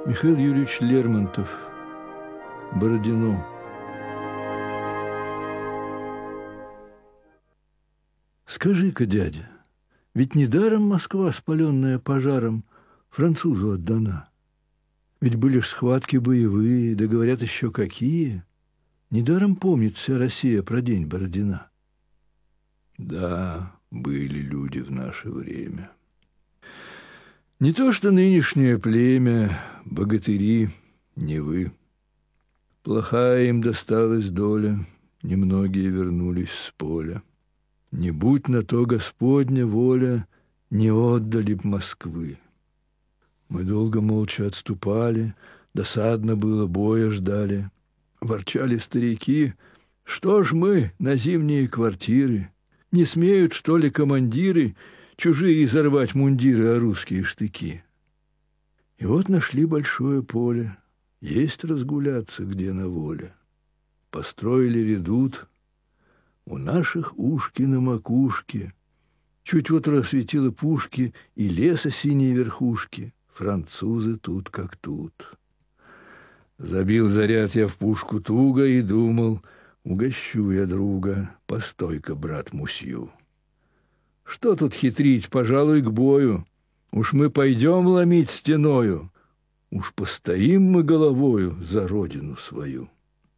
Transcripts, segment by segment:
Михаил Юрьевич Лермонтов. Бородино. Скажи-ка, дядя, ведь недаром Москва, спаленная пожаром, французу отдана. Ведь были ж схватки боевые, да говорят еще какие. Недаром помнит вся Россия про день Бородина. Да, были люди в наше время. Не то что нынешнее племя, богатыри, не вы. Плохая им досталась доля, немногие вернулись с поля. Не будь на то Господня воля, не отдали б Москвы. Мы долго молча отступали, досадно было, боя ждали. Ворчали старики: что ж мы на зимние квартиры? Не смеют, что ли, командиры чужие изорвать мундиры, а русские штыки? И вот нашли большое поле, есть разгуляться где на воле. Построили редут, у наших ушки на макушке, чуть вот рассветило пушки и леса синие верхушки. Французы тут как тут. Забил заряд я в пушку туго и думал: угощу я друга, постой-ка, брат Мусью. Что тут хитрить, пожалуй, к бою. Уж мы пойдем ломить стеною, уж постоим мы головою за родину свою.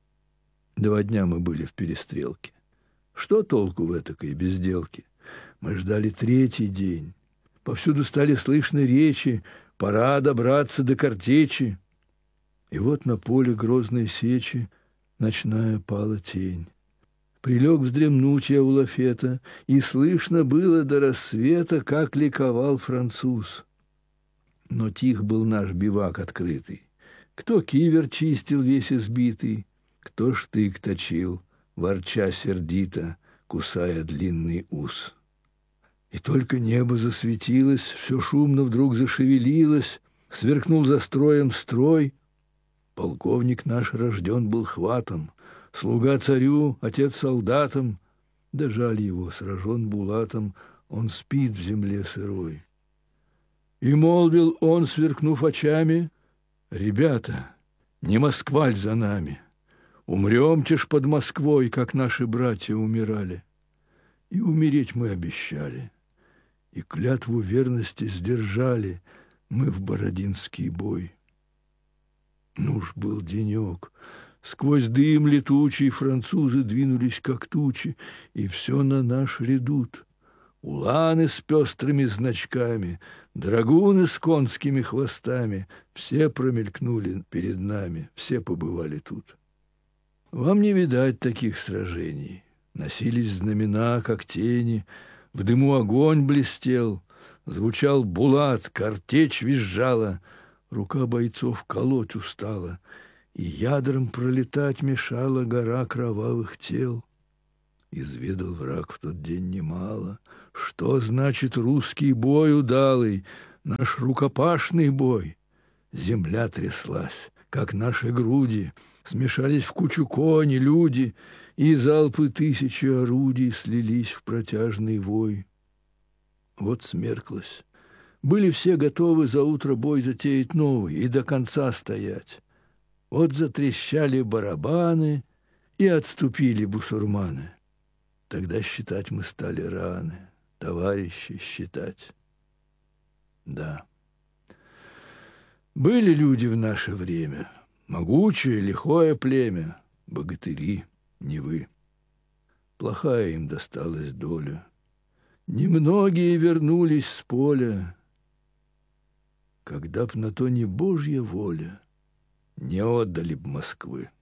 2 дня мы были в перестрелке. Что толку в этакой безделке? Мы ждали 3-й день. Повсюду стали слышны речи: пора добраться до картечи. И вот на поле грозной сечи ночная пала тень. Прилег вздремнуть я у лафета, и слышно было до рассвета, как ликовал француз. Но тих был наш бивак открытый. Кто кивер чистил весь избитый, кто штык точил, ворча сердито, кусая длинный ус. И только небо засветилось, все шумно вдруг зашевелилось, сверкнул за строем строй. Полковник наш рожден был хватом, слуга царю, отец солдатам. Да жаль его, сражен булатом, он спит в земле сырой. И молвил он, сверкнув очами: ребята, не Москваль за нами, умремте ж под Москвой, как наши братья умирали. И умереть мы обещали, и клятву верности сдержали мы в Бородинский бой. Ну ж был денек, сквозь дым летучий французы двинулись, как тучи, и все на наш редут. Уланы с пестрыми значками, драгуны с конскими хвостами, все промелькнули перед нами, все побывали тут. Вам не видать таких сражений. Носились знамена, как тени, в дыму огонь блестел, звучал булат, картечь визжала, рука бойцов колоть устала, и ядром пролетать мешала гора кровавых тел. Изведал враг в тот день немало, что значит русский бой удалый, наш рукопашный бой. Земля тряслась, как наши груди, смешались в кучу кони, люди, и залпы 1000 орудий слились в протяжный вой. Вот смерклось. Были все готовы за утро бой затеять новый и до конца стоять. Вот затрещали барабаны, и отступили бусурманы. Тогда считать мы стали раны, товарищи считать. Да, были люди в наше время, могучее, лихое племя, богатыри, не вы. Плохая им досталась доля. Немногие вернулись с поля. Когда б на то не Божья воля, не отдали б Москвы.